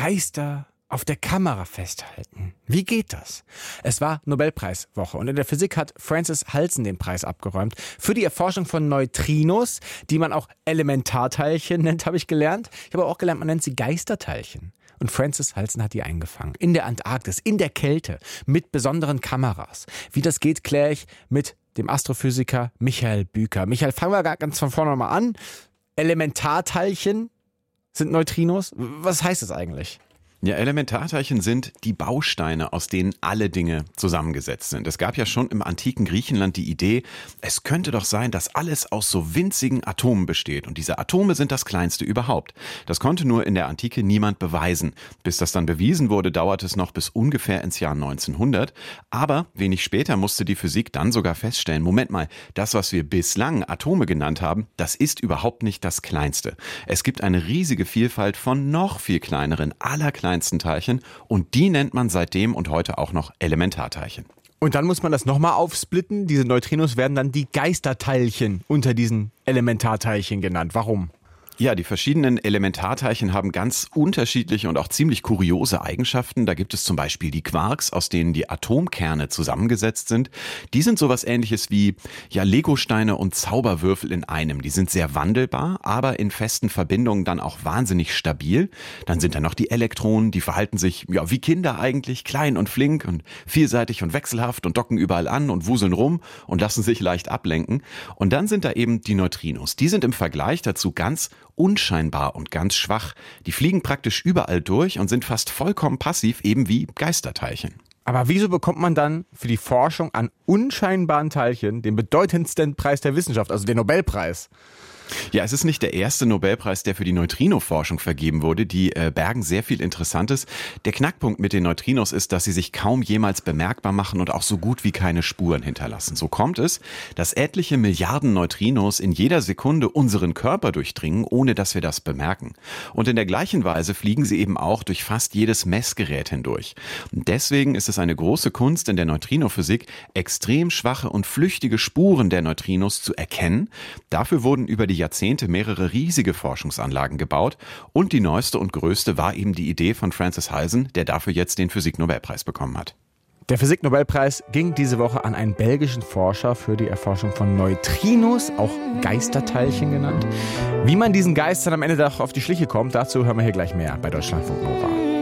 Geister auf der Kamera festhalten. Wie geht das? Es war Nobelpreiswoche und in der Physik hat Francis Halsen den Preis abgeräumt für die Erforschung von Neutrinos, die man auch Elementarteilchen nennt, habe ich gelernt. Ich habe auch gelernt, man nennt sie Geisterteilchen. Und Francis Halsen hat die eingefangen. In der Antarktis, in der Kälte, mit besonderen Kameras. Wie das geht, kläre ich mit dem Astrophysiker Michael Büker. Michael, fangen wir ganz von vorne mal an. Elementarteilchen sind Neutrinos. Was heißt das eigentlich? Ja, Elementarteilchen sind die Bausteine, aus denen alle Dinge zusammengesetzt sind. Es gab ja schon im antiken Griechenland die Idee, es könnte doch sein, dass alles aus so winzigen Atomen besteht. Und diese Atome sind das kleinste überhaupt. Das konnte nur in der Antike niemand beweisen. Bis das dann bewiesen wurde, dauerte es noch bis ungefähr ins Jahr 1900. Aber wenig später musste die Physik dann sogar feststellen, Moment mal, das, was wir bislang Atome genannt haben, das ist überhaupt nicht das Kleinste. Es gibt eine riesige Vielfalt von noch viel kleineren, allerkleinsten Teilchen und die nennt man seitdem und heute auch noch Elementarteilchen. Und dann muss man das nochmal aufsplitten. Diese Neutrinos werden dann die Geisterteilchen unter diesen Elementarteilchen genannt. Warum? Ja, die verschiedenen Elementarteilchen haben ganz unterschiedliche und auch ziemlich kuriose Eigenschaften. Da gibt es zum Beispiel die Quarks, aus denen die Atomkerne zusammengesetzt sind. Die sind sowas Ähnliches wie Legosteine und Zauberwürfel in einem. Die sind sehr wandelbar, aber in festen Verbindungen dann auch wahnsinnig stabil. Dann sind da noch die Elektronen, die verhalten sich wie Kinder eigentlich, klein und flink und vielseitig und wechselhaft und docken überall an und wuseln rum und lassen sich leicht ablenken. Und dann sind da eben die Neutrinos. Die sind im Vergleich dazu ganz unscheinbar und ganz schwach. Die fliegen praktisch überall durch und sind fast vollkommen passiv, eben wie Geisterteilchen. Aber wieso bekommt man dann für die Forschung an unscheinbaren Teilchen den bedeutendsten Preis der Wissenschaft, also den Nobelpreis? Ja, es ist nicht der erste Nobelpreis, der für die Neutrino-Forschung vergeben wurde. Die bergen sehr viel Interessantes. Der Knackpunkt mit den Neutrinos ist, dass sie sich kaum jemals bemerkbar machen und auch so gut wie keine Spuren hinterlassen. So kommt es, dass etliche Milliarden Neutrinos in jeder Sekunde unseren Körper durchdringen, ohne dass wir das bemerken. Und in der gleichen Weise fliegen sie eben auch durch fast jedes Messgerät hindurch. Und deswegen ist es eine große Kunst in der Neutrinophysik, extrem schwache und flüchtige Spuren der Neutrinos zu erkennen. Dafür wurden über die Jahrzehnte mehrere riesige Forschungsanlagen gebaut und die neueste und größte war eben die Idee von Francis Halsen, der dafür jetzt den Physik-Nobelpreis bekommen hat. Der Physik-Nobelpreis ging diese Woche an einen belgischen Forscher für die Erforschung von Neutrinos, auch Geisterteilchen genannt. Wie man diesen Geistern am Ende doch auf die Schliche kommt, dazu hören wir hier gleich mehr bei Deutschlandfunk Nova.